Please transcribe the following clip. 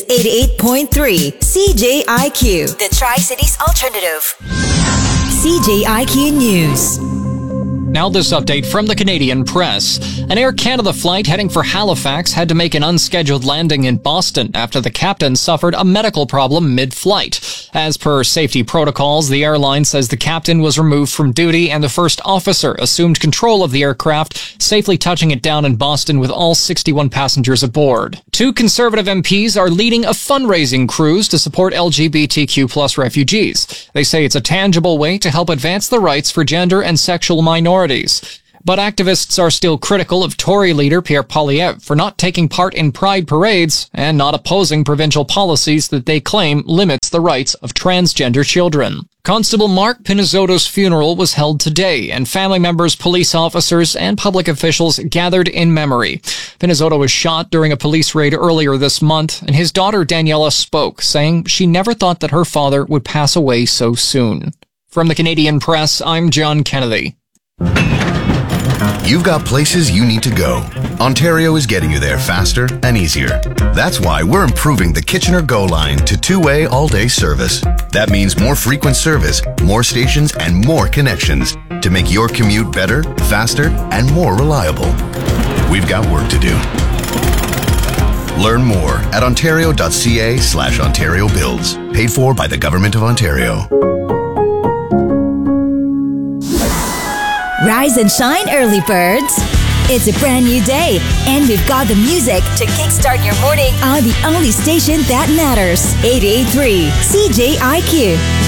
88.3 CJIQ, the Tri-Cities Alternative. CJIQ News. Now this update from the Canadian Press. An Air Canada flight heading for Halifax had to make an unscheduled landing in Boston after the captain suffered a medical problem mid-flight. As per safety protocols, the airline says the captain was removed from duty and the first officer assumed control of the aircraft, safely touching it down in Boston with all 61 passengers aboard. Two Conservative MPs are leading a fundraising cruise to support LGBTQ+ refugees. They say it's a tangible way to help advance the rights for gender and sexual minorities. But activists are still critical of Tory leader Pierre Poilievre for not taking part in pride parades and not opposing provincial policies that they claim limits the rights of transgender children. Constable Mark Pinizzotto's funeral was held today, and family members, police officers, and public officials gathered in memory. Pinizzotto was shot during a police raid earlier this month, and his daughter Daniela spoke, saying she never thought that her father would pass away so soon. From the Canadian Press, I'm John Kennedy. You've got places you need to go. Ontario is getting you there faster and easier. That's why we're improving the Kitchener Go line to two-way all-day service. That means more frequent service, more stations, and more connections to make your commute better, faster, and more reliable. We've got work to do. Learn more at ontario.ca/Ontario Builds. Paid for by the Government of Ontario. Rise and shine, early birds. It's a brand new day, and we've got the music to kickstart your morning on the only station that matters. 88.3 CJIQ.